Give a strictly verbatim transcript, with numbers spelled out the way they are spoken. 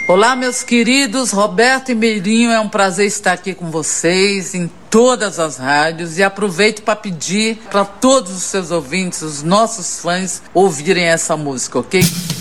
Olá, meus queridos, Roberto e Meirinho, é um prazer estar aqui com vocês em todas as rádios e aproveito para pedir para todos os seus ouvintes, os nossos fãs, ouvirem essa música, ok?